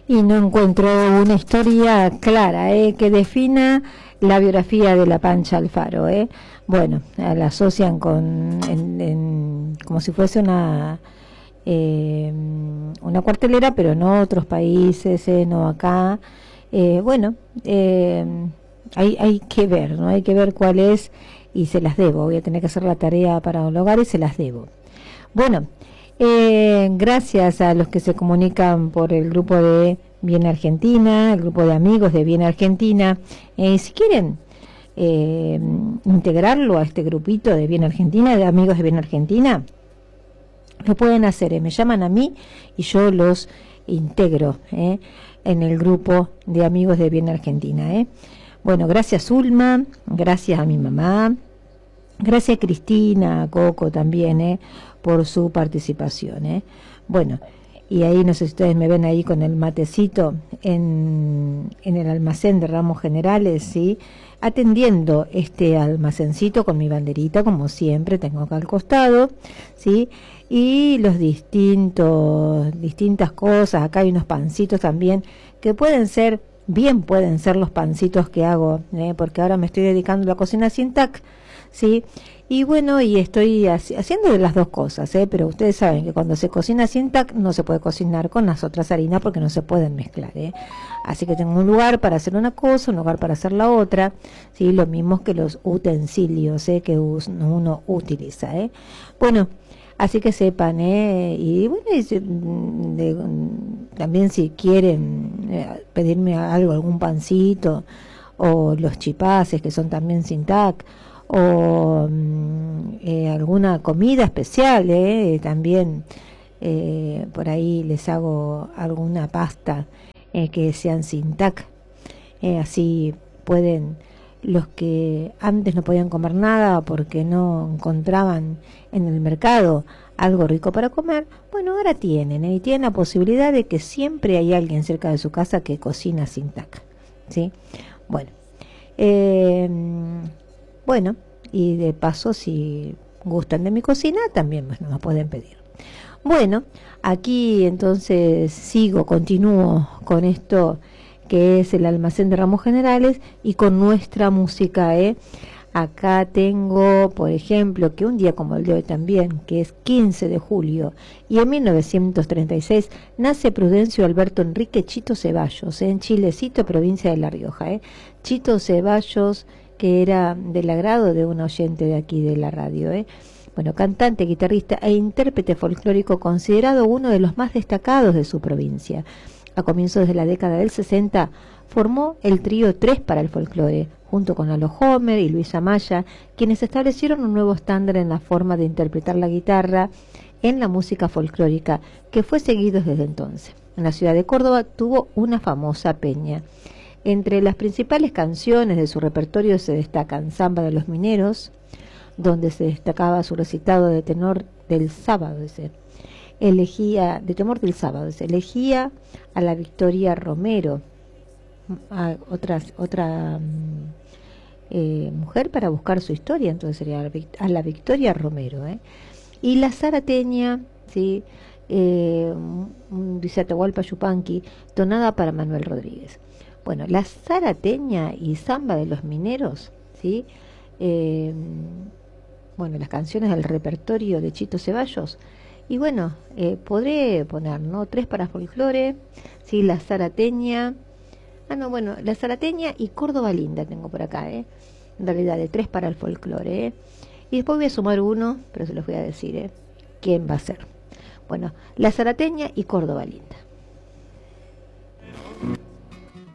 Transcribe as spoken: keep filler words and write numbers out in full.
Y no encuentro una historia clara eh, que defina la biografía de la Pancha Alfaro. Eh. Bueno, la asocian con en, en, como si fuese una eh, una cuartelera, pero no otros países, eh, no acá. Eh, bueno, eh, hay, hay que ver, ¿no? Hay que ver cuál es y se las debo. Voy a tener que hacer la tarea para homologar y se las debo. Bueno. Eh, gracias a los que se comunican por el grupo de Bien Argentina, el grupo de amigos de Bien Argentina. Eh, si quieren eh, integrarlo a este grupito de Bien Argentina, de amigos de Bien Argentina, lo pueden hacer. Eh, me llaman a mí y yo los integro eh, en el grupo de amigos de Bien Argentina. Eh. Bueno, gracias Ulma, gracias a mi mamá, gracias a Cristina, a Coco también, eh, por su participación. ¿eh? Bueno, y ahí no sé si ustedes me ven ahí con el matecito en, en el almacén de Ramos Generales, ¿sí? Atendiendo este almacencito con mi banderita, como siempre, tengo acá al costado, ¿sí? Y los distintos, distintas cosas, acá hay unos pancitos también, que pueden ser, bien pueden ser los pancitos que hago, ¿eh? Porque ahora me estoy dedicando a la cocina sin tac, ¿sí? Y bueno, y estoy haci haciendo de las dos cosas, ¿eh? Pero ustedes saben que cuando se cocina sin tac no se puede cocinar con las otras harinas porque no se pueden mezclar, ¿eh? Así que tengo un lugar para hacer una cosa, un lugar para hacer la otra, ¿sí? Lo mismo que los utensilios, ¿eh? Que uno utiliza, ¿eh? Bueno, así que sepan, ¿eh? Y bueno, y se, de, también si quieren eh, pedirme algo, algún pancito, o los chipaces que son también sin tac, o eh, alguna comida especial, eh, también eh, por ahí les hago alguna pasta eh, que sean sin tac, eh, así pueden los que antes no podían comer nada porque no encontraban en el mercado algo rico para comer, bueno, ahora tienen, eh, y tienen la posibilidad de que siempre hay alguien cerca de su casa que cocina sin tac, ¿sí? Bueno, eh, bueno, y de paso si gustan de mi cocina también pues, nos pueden pedir. Bueno, aquí entonces sigo, continúo con esto que es el almacén de Ramos Generales y con nuestra música, ¿eh? Acá tengo, por ejemplo, que un día como el de hoy también, que es quince de julio, y en mil novecientos treinta y seis nace Prudencio Alberto Enrique Chito Ceballos, ¿eh? En Chilecito, provincia de La Rioja, ¿eh? Chito Ceballos, que era del agrado de un oyente de aquí de la radio, ¿eh? Bueno, cantante, guitarrista e intérprete folclórico considerado uno de los más destacados de su provincia. A comienzos de la década del sesenta formó el trío Tres para el Folclore, junto con Lalo Homer y Luis Amaya, quienes establecieron un nuevo estándar en la forma de interpretar la guitarra en la música folclórica, que fue seguido desde entonces. En la ciudad de Córdoba tuvo una famosa peña. Entre las principales canciones de su repertorio se destacan Samba de los Mineros, donde se destacaba su recitado de tenor del sábado, ese. Elegía, de temor del sábado, se elegía a la Victoria Romero, a otras, otra eh, mujer para buscar su historia, entonces sería a la Victoria Romero, ¿eh? Y la zarateña, ¿sí? eh, dice Atahualpa Yupanqui, tonada para Manuel Rodríguez. Bueno, la zarateña y Samba de los Mineros, ¿sí? Eh, bueno, las canciones del repertorio de Chito Ceballos. Y bueno, eh, podré poner, ¿no? Tres para folclore, ¿sí? La zarateña. Ah, no, bueno, la zarateña y Córdoba Linda tengo por acá, ¿eh? En realidad, de tres para el folclore, ¿eh? Y después voy a sumar uno, pero se los voy a decir, ¿eh? ¿Quién va a ser? Bueno, la zarateña y Córdoba Linda.